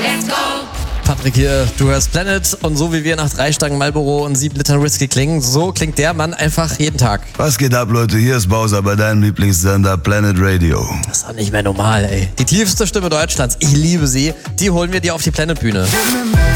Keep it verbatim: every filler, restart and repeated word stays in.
Let's go! Patrick hier, du hörst Planet und so wie wir nach drei Stangen Marlboro und sieben Litern Whisky klingen, so klingt der Mann einfach jeden Tag. Was geht ab, Leute? Hier ist Bowser bei deinem Lieblingssender Planet Radio. Das ist doch nicht mehr normal, ey. Die tiefste Stimme Deutschlands, ich liebe sie, die holen wir dir auf die Planet-Bühne.